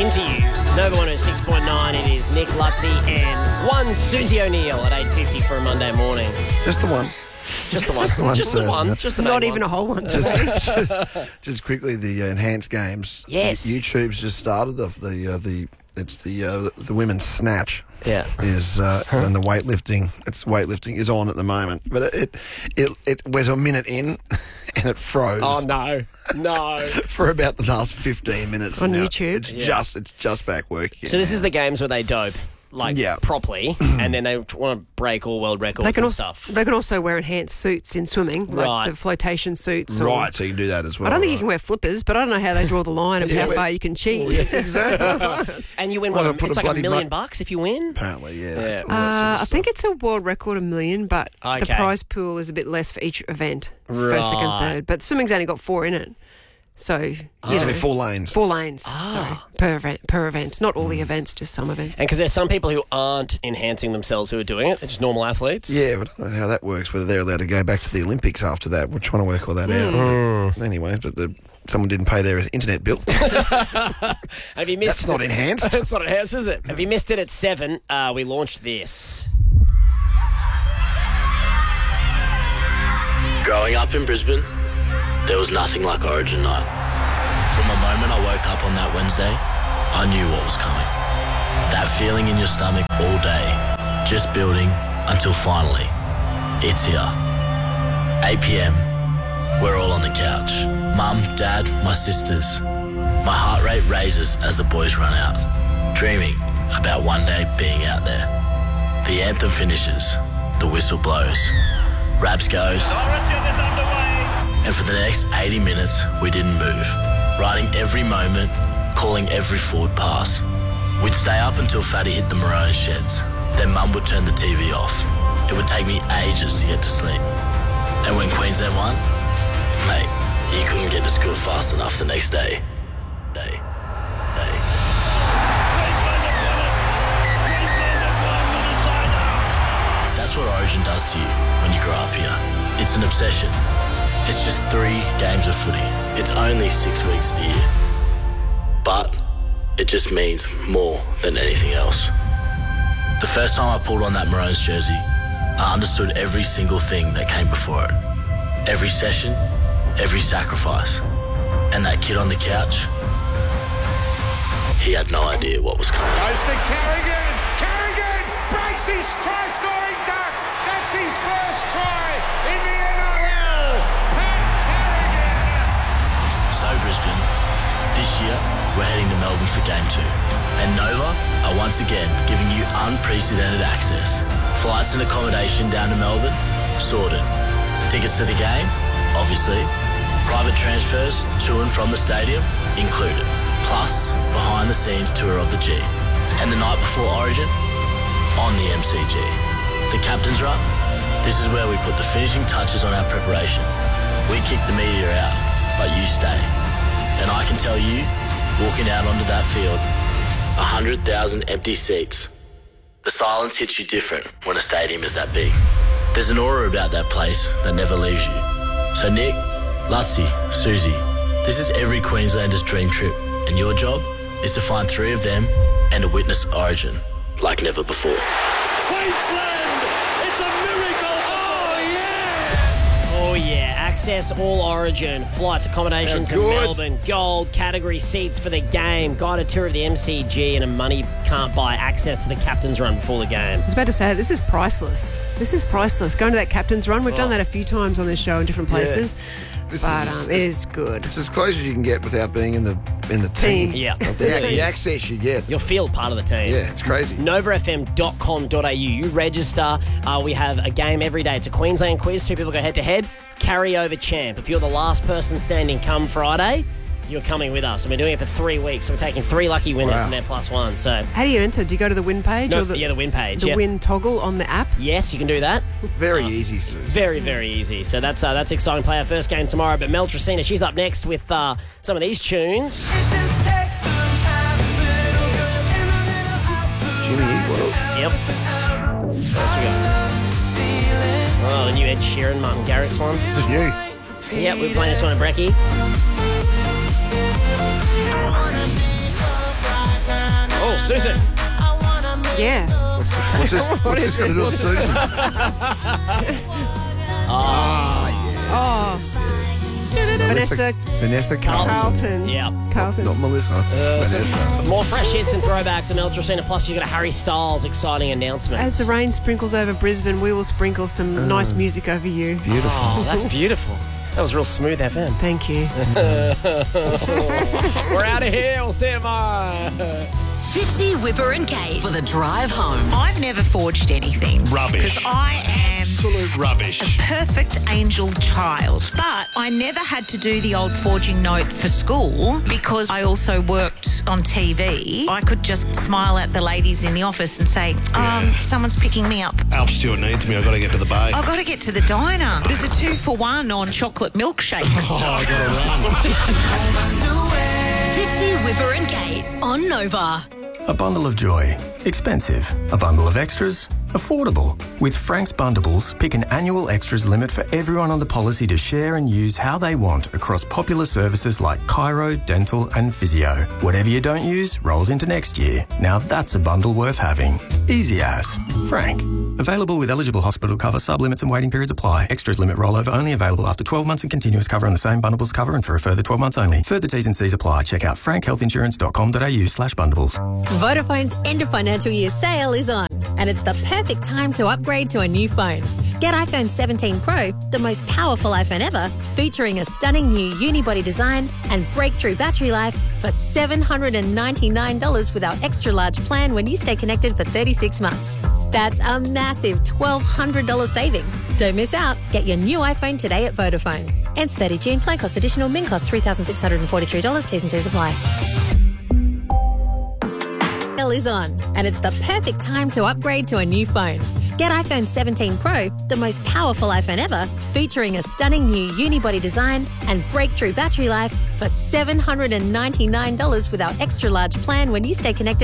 into you. Nova 106.9, it is Nick Lutzy and one Susie O'Neill at 8:50 for a Monday morning. Just the one. Just the one. Just the one. Just the main Not one. even a whole one. Just quickly, the enhanced games. Yes. YouTube's just started the women's snatch. Yeah. Is and the weightlifting. Weightlifting is on at the moment, but it was a minute in, and it froze. Oh no. For about the last 15 minutes On now. YouTube? It's just back working. So this is the games where they dope. Properly, and then they want to break all world records They can, and also, stuff. they can also wear enhanced suits in swimming, like Right. the flotation suits. Or, Right, so you can do that as well. I don't think you right? can wear flippers, but I don't know how they draw the line of Yeah, how but- far you can cheat. Well, yeah, exactly. And you win Well, what? put It's a like $1 bloody million bucks if you win. Apparently, yeah. Yeah. All that sort of I think stuff. it's a world record $1 million, but the Okay. prize pool is a bit less for each event. First, second, Right. third. But swimming's only got 4 in it. So, you It's know, only 4 lanes. 4 lanes. Sorry, per event. Not all the events, just some events. And because there's some people who aren't enhancing themselves who are doing it. They're just normal athletes. Yeah, but I don't know how that works, whether they're allowed to go back to the Olympics after that. We're trying to work all that out. But anyway, someone didn't pay their internet bill. Have you missed That's not enhanced. That's not enhanced, is it? Have you missed it at 7? We launched this. Growing up in Brisbane, there was nothing like Origin night. From the moment I woke up on that Wednesday, I knew what was coming. That feeling in your stomach all day, just building until finally, it's here. 8 p.m, we're all on the couch. Mum, Dad, my sisters. My heart rate raises as the boys run out, dreaming about one day being out there. The anthem finishes, the whistle blows, Raps goes, and for the next 80 minutes, we didn't move, riding every moment, calling every forward pass. We'd stay up until Fatty hit the maroon sheds. Then Mum would turn the TV off. It would take me ages to get to sleep. And when Queensland won, mate, you couldn't get to school fast enough the next day. That's what Origin does to you when you grow up here. It's an obsession. It's just 3 games of footy. It's only 6 weeks of the year. But it just means more than anything else. The first time I pulled on that Maroons jersey, I understood every single thing that came before it. Every session, every sacrifice. And that kid on the couch, he had no idea what was coming. Goes to Carrigan. Carrigan breaks his try-scoring duck. That's his first try in the NRL. Pat Carrigan. So Brisbane, this year we're heading to Melbourne for Game 2. And Nova are once again giving you unprecedented access. Flights and accommodation down to Melbourne, sorted. Tickets to the game, obviously. Private transfers to and from the stadium, included. Plus, behind-the-scenes tour of the G. And the night before Origin, on the MCG. The Captain's Run, this is where we put the finishing touches on our preparation. We kick the media out, but you stay. And I can tell you, walking out onto that field, 100,000 empty seats. The silence hits you different when a stadium is that big. There's an aura about that place that never leaves you. So Nick, Lutzy, Susie, this is every Queenslander's dream trip, and your job is to find 3 of them and to witness Origin like never before. Queensland! It's a miracle! Oh, yeah! Oh, yeah. Access all Origin. Flights, accommodation to good. Melbourne. Gold category seats for the game. Guided tour of the MCG and a money can't buy access to the Captain's Run before the game. I was about to say, this is priceless. This is priceless. Going to that captain's run, we've done that a few times on this show in different places. This But is- it is good. It's as close as you can get without being in the team. Yeah. The access you get. You'll feel part of the team. Yeah, it's crazy. novafm.com.au. You register. We have a game every day. It's a Queensland quiz. 2 people go head-to-head. Carryover champ. If you're the last person standing come Friday, you're coming with us. And we're doing it for 3 weeks. So we're taking 3 lucky winners Wow. and they're +1. So, How do you enter? Do you go to the win page or the win page. the Yep. win toggle on the app? Yes, you can do that. Very easy, Sue. Very, very easy. So that's exciting. Play our first game tomorrow. But Mel Tracina, she's up next with some of these tunes. Jimmy Eat World. Yep. What else we got? Oh, the new Ed Sheeran, Martin Garrix one. This is new. Yep, we're playing this one at Brekkie. Susan. Yeah. What's this got to do with Susan? Vanessa Carlton. Yeah. Carlton. Not Melissa. Vanessa. More fresh hits and throwbacks and Ultra Center. Plus, you got a Harry Styles exciting announcement. As the rain sprinkles over Brisbane, we will sprinkle some nice music over you. Beautiful. Oh, that's beautiful. That was real smooth FM. Thank you. We're out of here. We'll see you tomorrow. Fitzy, Whipper and Kate for the drive home. I've never forged anything. Rubbish. Because I am Absolute rubbish. a perfect angel child. But I never had to do the old forging notes for school because I also worked on TV. I could just smile at the ladies in the office and say, someone's picking me up. Alf Stewart needs me. I've got to get to the bay. I've got to get to the diner. There's a 2-for-1 on chocolate milkshakes. I got to run. Fitzy, Whipper and Kate on Nova. A bundle of joy. Expensive. A bundle of extras. Affordable. With Frank's Bundables, pick an annual extras limit for everyone on the policy to share and use how they want across popular services like chiro, dental and physio. Whatever you don't use rolls into next year. Now that's a bundle worth having. Easy as. Frank. Available with eligible hospital cover, sub-limits and waiting periods apply. Extras limit rollover only available after 12 months and continuous cover on the same bundles cover and for a further 12 months only. Further T's and C's apply. Check out frankhealthinsurance.com.au/bundles. Vodafone's end of financial year sale is on, and it's the perfect time to upgrade to a new phone. Get iPhone 17 Pro, the most powerful iPhone ever, featuring a stunning new unibody design and breakthrough battery life for $799 with our extra large plan when you stay connected for 36 months. That's a massive $1,200 saving. Don't miss out. Get your new iPhone today at Vodafone. Ends 30 June. Plan cost additional. Min cost $3,643. T's and C's apply. Is on, and it's the perfect time to upgrade to a new phone. Get iPhone 17 Pro, the most powerful iPhone ever, featuring a stunning new unibody design and breakthrough battery life for $799 with our extra large plan when you stay connected